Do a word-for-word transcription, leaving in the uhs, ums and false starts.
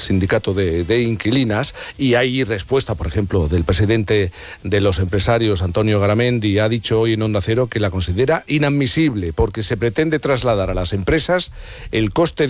sindicato de, de inquilinas, y hay respuesta, por ejemplo, del presidente de los empresarios, Antonio Garamendi, ha dicho hoy en Onda Cero que la considera inadmisible porque se pretende trasladar a las empresas el coste